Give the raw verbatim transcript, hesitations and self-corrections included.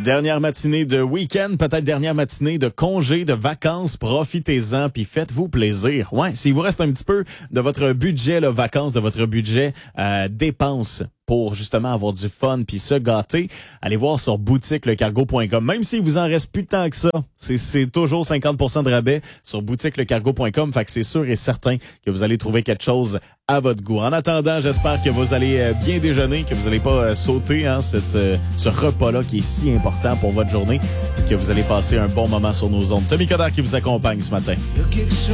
Dernière matinée de week-end, peut-être dernière matinée de congé, de vacances. Profitez-en puis faites-vous plaisir. Ouais, s'il vous reste un petit peu de votre budget, là, vacances, de votre budget euh, dépenses pour justement avoir du fun puis se gâter, allez voir sur boutique le cargo point com. Même s'il vous en reste plus tant que ça, c'est, c'est toujours cinquante pour cent de rabais sur boutique le cargo point com. Fait que c'est sûr et certain que vous allez trouver quelque chose à votre goût. En attendant, j'espère que vous allez euh, bien déjeuner, que vous n'allez pas euh, sauter hein, cette, euh, ce repas-là qui est si important pour votre journée et que vous allez passer un bon moment sur nos ondes. Tommy Coderre qui vous accompagne ce matin.